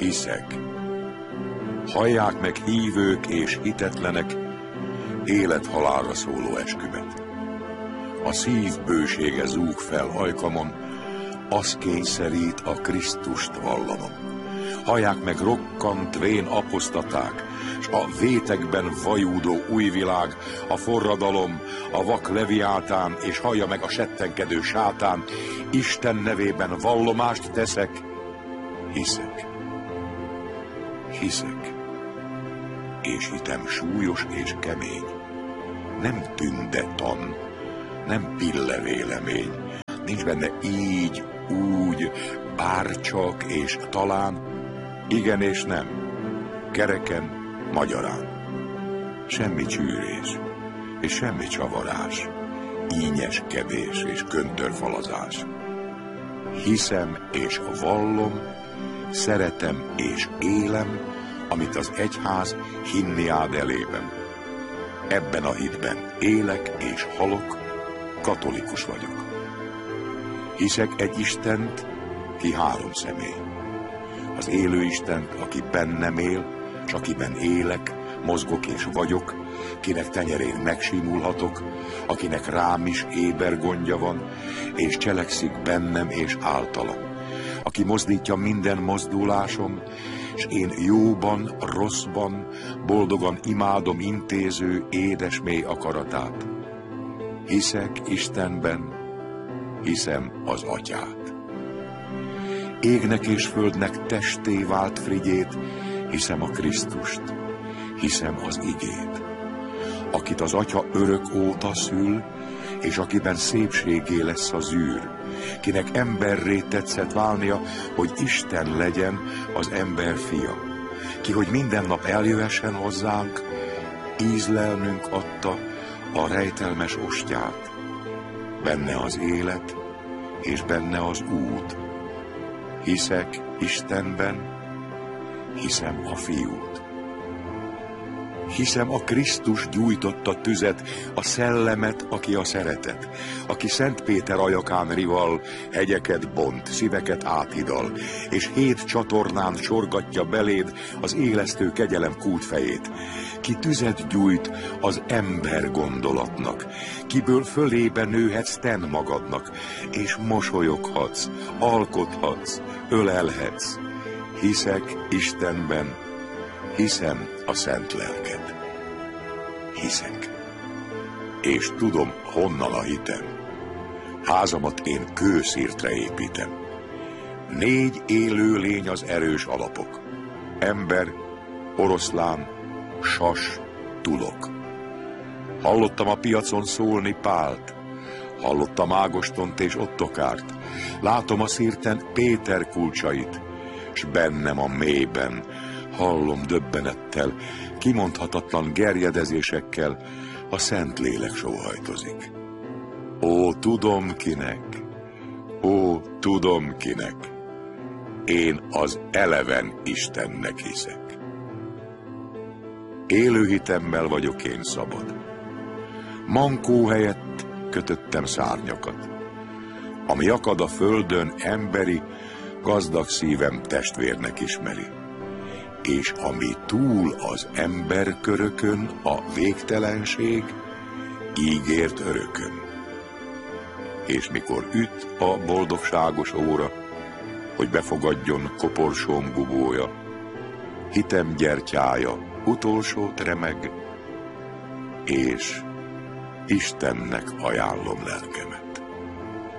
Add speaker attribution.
Speaker 1: hiszek. Hallják meg hívők és hitetlenek élet-halálra szóló eskümet. A szív bősége zúg fel ajkamon, az kényszerít a Krisztust vallanom. Hallják meg rokkant vén apostaták, s a vétekben vajúdó új világ, a forradalom, a vak leviátán, és hallja meg a settenkedő sátán, Isten nevében vallomást teszek, hiszek. Hiszek. És hitem súlyos és kemény. Nem tündetan, nem pillevélemény. Nincs benne így, úgy, bárcsak és talán, igen és nem, kereken, magyarán. Semmi csűrés, és semmi csavarás, ínyeskedés és köntörfalazás. Hiszem és vallom, szeretem és élem, amit az egyház hinni áld elében. Ebben a hitben élek és halok, katolikus vagyok. Hiszek egy Istent, ki három személy. Az élő Istent, aki bennem él, s akiben élek, mozgok és vagyok, kinek tenyerén megsimulhatok, akinek rám is éber gondja van, és cselekszik bennem és általam, aki mozdítja minden mozdulásom, s én jóban, rosszban, boldogan imádom intéző édesmély akaratát. Hiszek Istenben, hiszem az Atyát. Égnek és földnek testé vált Frigyét, hiszem a Krisztust, hiszem az igét, akit az Atya örök óta szül, és akiben szépségé lesz az űr, kinek emberré tetszett válnia, hogy Isten legyen az ember fia, ki, hogy minden nap eljöhessen hozzánk, ízlelnünk adta a rejtelmes ostyát. Benne az élet, és benne az út. Hiszek Istenben, hiszem a Fiút. Hiszem a Krisztus gyújtotta tüzet, a szellemet, aki a szeretet, aki Szent Péter ajakán rival, hegyeket bont, szíveket áthidal, és 7 csatornán sorgatja beléd az élesztő kegyelem kútfejét, ki tüzet gyújt az ember gondolatnak, kiből fölébe nőhetsz ten magadnak, és mosolyoghatsz, alkothatsz, ölelhetsz. Hiszek Istenben, hiszem a Szent Lelket. Hiszek. És tudom, honnan a hitem. Házamat én kőszirtre építem. 4 élő lény az erős alapok. Ember, oroszlán, sas, tulok. Hallottam a piacon szólni Pált. Hallottam Ágostont és Ottokárt. Látom a szirten Péter kulcsait, s bennem a mélyben hallom döbbenettel, kimondhatatlan gerjedezésekkel, a Szentlélek sóhajtozik. Ó, tudom kinek, ó, tudom kinek, én az eleven Istennek hiszek. Élő hitemmel vagyok én szabad. Mankó helyett kötöttem szárnyakat. Ami akad a földön emberi, gazdag szívem testvérnek ismeri. És ami túl az emberkörökön, a végtelenség, ígért örökön. És mikor üt a boldogságos óra, hogy befogadjon koporsóm gubója, hitem gyertyája utolsót remeg, és Istennek ajánlom lelkemet.